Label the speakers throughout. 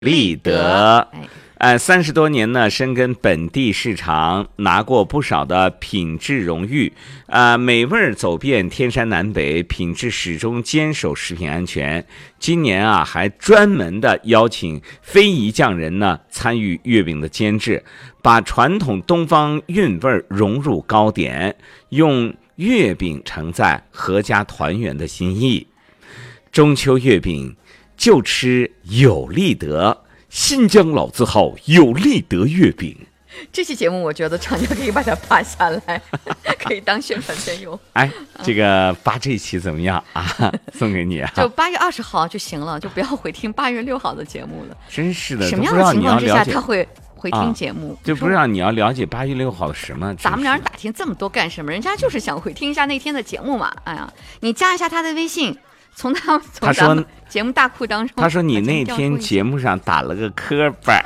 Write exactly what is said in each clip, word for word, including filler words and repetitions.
Speaker 1: 立德，呃，三十多年呢，深耕本地市场，拿过不少的品质荣誉，呃，美味走遍天山南北，品质始终坚守食品安全。今年啊，还专门的邀请非遗匠人呢参与月饼的监制，把传统东方韵味融入糕点，用月饼承载阖家团圆的心意。中秋月饼就吃有立德，新疆老字号有立德月饼。
Speaker 2: 这期节目我觉得厂家可以把它发下来，可以当宣传片用。
Speaker 1: 哎，这个发这期怎么样啊？送给你啊！
Speaker 2: 就八月二十号就行了，就不要回听八月六号的节目了。
Speaker 1: 真是的，
Speaker 2: 什么样的情况之下他会回听节目？
Speaker 1: 啊、就不知道你要了解八月六号的什么？
Speaker 2: 咱们俩人打听这么多干什么？人家就是想回听一下那天的节目嘛。哎呀，你加一下他的微信。从他从咱们节目大库当中，
Speaker 1: 他说你那天节目上打了个磕巴。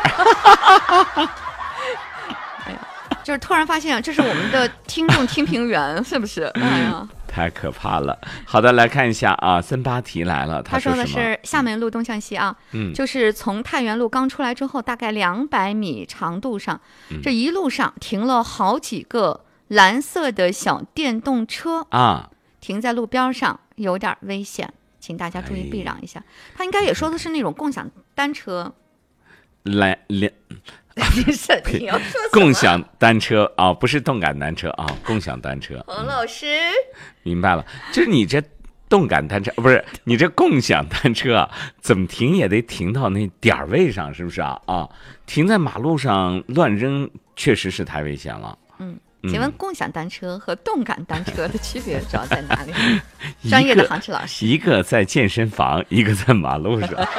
Speaker 2: 哎呀，就是突然发现这是我们的听众听评员，是不是？哎呀，
Speaker 1: 太可怕了。好的，来看一下啊，森巴提来了，
Speaker 2: 他说的是厦门路东向西啊，嗯，就是从太原路刚出来之后，大概两百米长度上，嗯、这一路上停了好几个蓝色的小电动车
Speaker 1: 啊，
Speaker 2: 停在路边上。有点危险，请大家注意避让一下。哎、他应该也说的是那种共享单车，
Speaker 1: 来连，
Speaker 2: 你要说
Speaker 1: 共享单车啊、哦，不是动感单车啊、哦，共享单车。
Speaker 2: 洪老师、嗯，
Speaker 1: 明白了，就是你这动感单车不是你这共享单车啊，怎么停也得停到那点位上，是不是啊？啊，停在马路上乱扔，确实是太危险了。
Speaker 2: 嗯。请问共享单车和动感单车的区别主要在哪里？专业的航驰老师，
Speaker 1: 一个在健身房，一个在马路上。动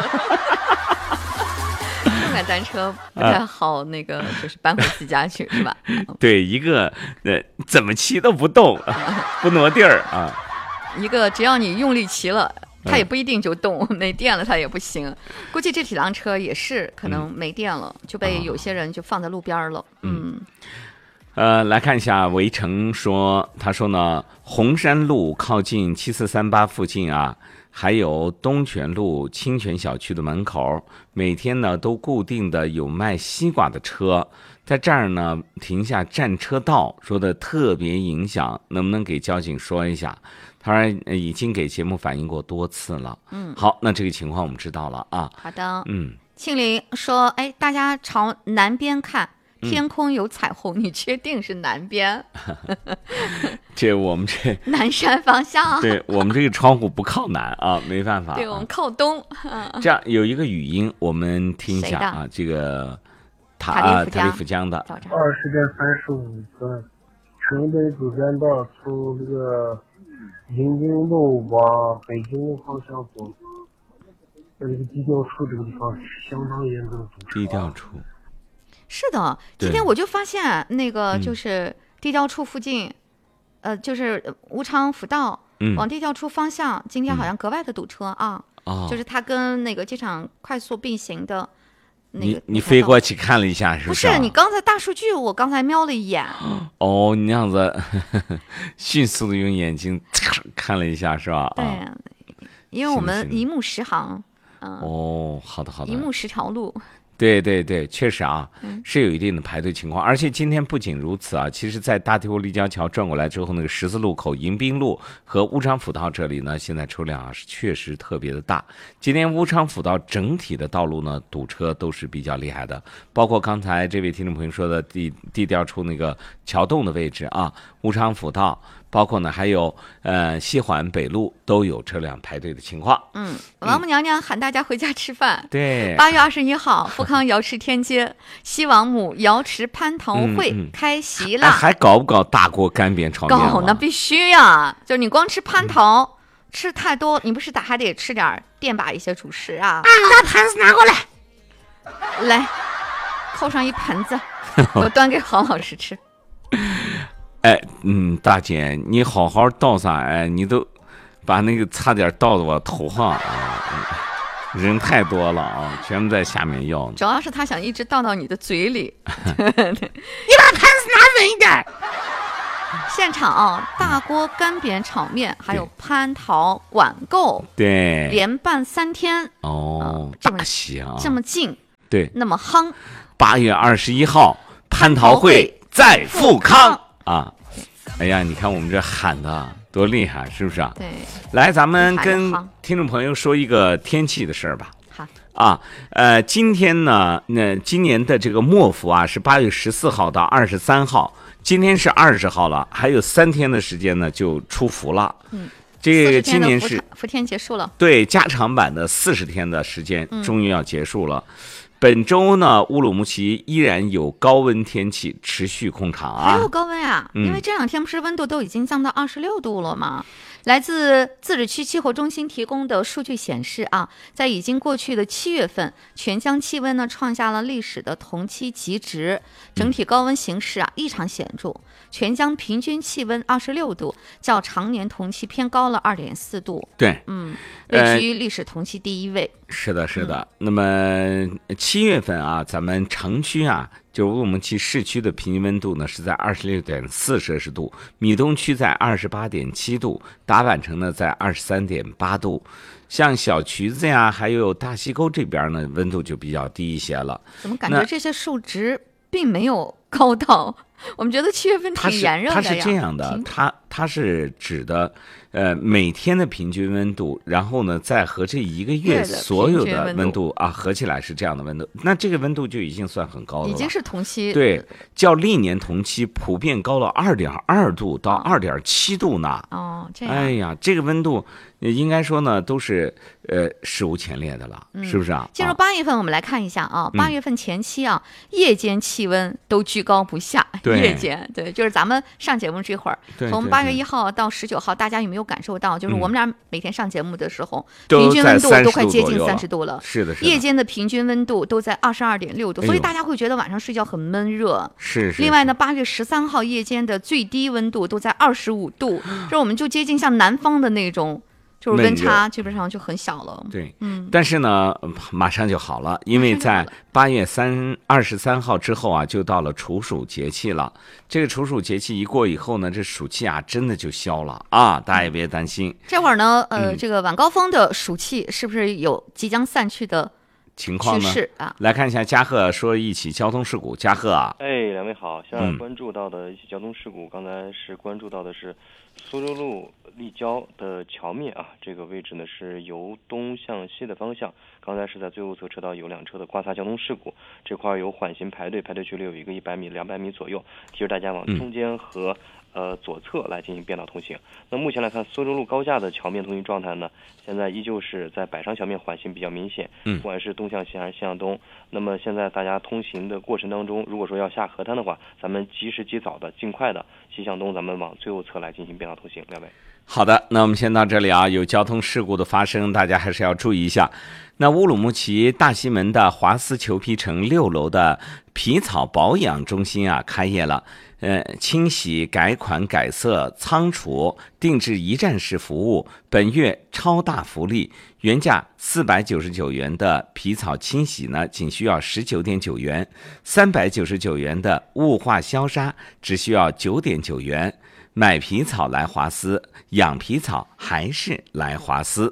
Speaker 2: 感单车不太好，那个就是搬回自家去，是吧？
Speaker 1: 对，一个呃怎么骑都不动，不挪地儿啊。
Speaker 2: 一个只要你用力骑了，它也不一定就动，没电了它也不行。估计这几辆车也是可能没电了，嗯、就被有些人就放在路边了。嗯。嗯
Speaker 1: 呃，来看一下围城说，他说呢，红山路靠近七四三八附近啊，还有东泉路清泉小区的门口，每天呢都固定的有卖西瓜的车，在这儿呢停下占车道，说的特别影响，能不能给交警说一下？他说已经给节目反映过多次了。嗯，好，那这个情况我们知道了啊。
Speaker 2: 好的。
Speaker 1: 嗯，
Speaker 2: 庆林说，哎，大家朝南边看。天空有彩虹，嗯、你确定是南边？
Speaker 1: 这我们这
Speaker 2: 南山方向，
Speaker 1: 对我们这个窗户不靠南啊，没办法。
Speaker 2: 对我们靠东。
Speaker 1: 这样有一个语音，我们听一下啊，这个塔啊塔利福江的。
Speaker 3: 二十点三十五分，城北主干道从这个临津路往北京路方向走，在这个地调处这个地方相当严重的堵车。
Speaker 1: 地调处。
Speaker 2: 是的，今天我就发现那个就是地调处附近，嗯、呃，就是吴昌辅道、嗯、往地调处方向，今天好像格外的堵车啊。哦、嗯，就是它跟那个机场快速并行的那个。
Speaker 1: 你你飞过去看了一下，是
Speaker 2: 不
Speaker 1: 是、啊？
Speaker 2: 不是，你刚才大数据我刚才瞄了一眼。
Speaker 1: 哦，你那样子呵呵迅速的用眼睛看了一下，是吧？
Speaker 2: 对，啊、因为我们一目十行。嗯。
Speaker 1: 哦，好的好的。
Speaker 2: 一目十条路。
Speaker 1: 对对对，确实啊，是有一定的排队情况，而且今天不仅如此啊，其实在大堤湖立交桥转过来之后，那个十字路口迎宾路和乌昌辅道这里呢，现在车辆啊是确实特别的大。今天乌昌辅道整体的道路呢堵车都是比较厉害的，包括刚才这位听众朋友说的地地调处那个桥洞的位置啊，乌昌辅道。包括呢，还有呃西环北路都有车辆排队的情况。
Speaker 2: 嗯，王母娘娘喊大家回家吃饭。
Speaker 1: 嗯、对，
Speaker 2: 八月二十一号，富康瑶池天街西王母瑶池蟠桃会开席了、嗯嗯
Speaker 1: 哎。还搞不搞大锅干煸炒面？
Speaker 2: 搞，那必须呀！就你光吃蟠桃、嗯、吃太多，你不是打还得吃点垫把一些主食啊？
Speaker 4: 把盘子拿过来，
Speaker 2: 来，扣上一盆子，我端给黄老师吃。
Speaker 1: 哎，嗯，大姐，你好好倒啥？哎，你都把那个差点倒到我头上啊！人太多了啊，全部在下面要。
Speaker 2: 主要是他想一直倒到你的嘴里。
Speaker 4: 你把盘子拿稳一点。
Speaker 2: 现场啊，大锅干煸炒面，还有蟠桃管够，
Speaker 1: 对，
Speaker 2: 连办三天。
Speaker 1: 哦，
Speaker 2: 呃、
Speaker 1: 大喜啊！
Speaker 2: 这么近。
Speaker 1: 对，
Speaker 2: 那么夯。
Speaker 1: 八月二十一号，蟠桃会在富康啊！哎呀，你看我们这喊的多厉害，是不是啊？
Speaker 2: 对。
Speaker 1: 来，咱们跟听众朋友说一个天气的事儿吧。
Speaker 2: 好。
Speaker 1: 啊，呃，今天呢，那今年的这个末伏啊是八月十四号到二十三号，今天是二十号了，还有三天的时间呢就出伏了。
Speaker 2: 嗯。
Speaker 1: 这个今年是
Speaker 2: 伏天结束了，
Speaker 1: 对，加长版的四十天的时间终于要结束了。
Speaker 2: 嗯、
Speaker 1: 本周呢，乌鲁木齐依然有高温天气持续控场啊，
Speaker 2: 还有高温啊，嗯、因为这两天不是温度都已经降到二十六度了吗？来自自治区气候中心提供的数据显示啊，在已经过去的七月份，全疆气温呢创下了历史的同期极值，整体高温形势啊异常显著。全疆平均气温二十六度，较常年同期偏高了二点四度。
Speaker 1: 对，
Speaker 2: 嗯，位居历史同期第一位。
Speaker 1: 呃、是的，是的。嗯、那么七月份啊，咱们城区啊，就是乌鲁木齐市区的平均温度呢是在二十六点四摄氏度，米东区在二十八点七度，达坂城呢在二十三点八度。像小渠子呀，还有大西沟这边呢，温度就比较低一些了。
Speaker 2: 怎么感觉这些数值并没有高到？我们觉得七月份挺炎热的呀。
Speaker 1: 它是这样的，它它是指的呃每天的平均温度，然后呢再和这一个月所有的温度啊合起来是这样的温度，那这个温度就已经算很高了，
Speaker 2: 已经是同期，
Speaker 1: 对，较历年同期普遍高了二点二度到二点七度呢。
Speaker 2: 哦，这样。
Speaker 1: 哎呀，这个温度应该说呢都是呃史无前例的了，
Speaker 2: 嗯、
Speaker 1: 是不是啊？
Speaker 2: 进入八月份，我们来看一下啊，八月份前期啊，嗯、夜间气温都居高不下。夜间对，就是咱们上节目这会儿，从八月一号到十九号，大家有没有感受到？就是我们俩每天上节目的时候，
Speaker 1: 嗯、
Speaker 2: 平均温度都快接近三十度了。
Speaker 1: 是的，是的。
Speaker 2: 夜间的平均温度都在二十二点六度，所以大家会觉得晚上睡觉很闷热。
Speaker 1: 是是。
Speaker 2: 另外呢，八月十三号夜间的最低温度都在二十五度，这我们就接近像南方的那种。就是温差基本上就很小了，
Speaker 1: 对，嗯，但是呢，马上就好了，因为在八月三二十三号之后啊，就到了处暑节气了。这个处暑节气一过以后呢，这暑气啊，真的就消了啊，大家也别担心。
Speaker 2: 这会儿呢，呃，嗯、这个晚高峰的暑气是不是有即将散去的
Speaker 1: 情况呢？
Speaker 2: 啊，
Speaker 1: 来看一下嘉贺说一起交通事故，嘉贺啊，
Speaker 5: 哎，两位好，现在关注到的一起交通事故，嗯、刚才是关注到的是苏州路立交的桥面啊，这个位置呢是由东向西的方向，刚才是在最后侧车道有两车的刮擦交通事故，这块有缓行排队，排队距离有一个一百米、两百米左右，提示大家往中间和、嗯、呃左侧来进行变道通行。那目前来看，苏州路高架的桥面通行状态呢，现在依旧是在北上桥面缓行比较明显，
Speaker 1: 嗯，
Speaker 5: 不管是东向西还是西向东。那么现在大家通行的过程当中，如果说要下河滩的话，咱们及时及早的、尽快的西向东，咱们往最后侧来进行变道通行。两位。
Speaker 1: 好的，那我们先到这里啊。有交通事故的发生，大家还是要注意一下。那乌鲁木齐大西门的华思裘皮城六楼的皮草保养中心啊，开业了。呃，清洗、改款、改色、仓储、定制一站式服务，本月超大福利，原价四百九十九元的皮草清洗呢，仅需要十九点九元；三百九十九元的雾化消杀，只需要九点九元。买皮草来华思，养皮草还是来华思。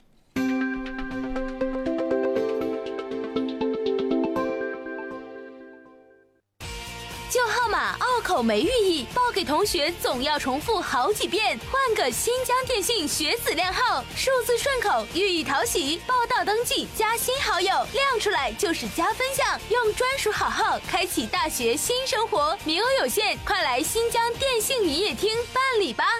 Speaker 6: 旧号码拗口没寓意，报给同学总要重复好几遍。换个新疆电信学子靓号，数字顺口，寓意讨喜。报到登记加新好友，亮出来就是加分项。用专属好号开启大学新生活，名额有限，快来新疆电信营业厅办理吧。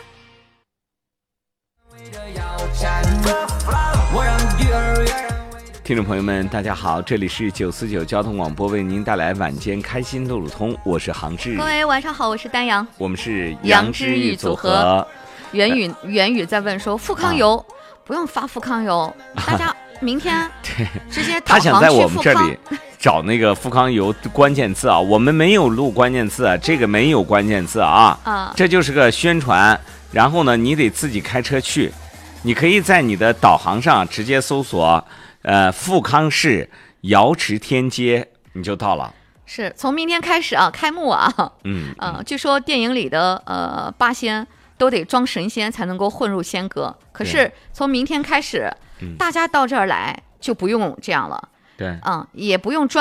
Speaker 1: 听众朋友们，大家好，这里是九四九交通广播，为您带来晚间开心路路通，我是杭志。
Speaker 2: 各位晚上好，我是丹阳，
Speaker 1: 我们是
Speaker 2: 杨之玉组合。元宇元宇在问说，富康油、啊、不用发富康油，大家明天直接导航去富康。他
Speaker 1: 想在我们这里找那个富康油关键字啊，我们没有录关键字，这个没有关键字啊，
Speaker 2: 啊，
Speaker 1: 这就是个宣传。然后呢，你得自己开车去，你可以在你的导航上直接搜索。呃，富康市瑶池天街，你就到了。
Speaker 2: 是从明天开始啊，开幕啊。
Speaker 1: 嗯
Speaker 2: 呃，据说电影里的呃八仙都得装神仙才能够混入仙阁，可是从明天开始，大家到这儿来就不用这样了。
Speaker 1: 对，
Speaker 2: 嗯，也不用专。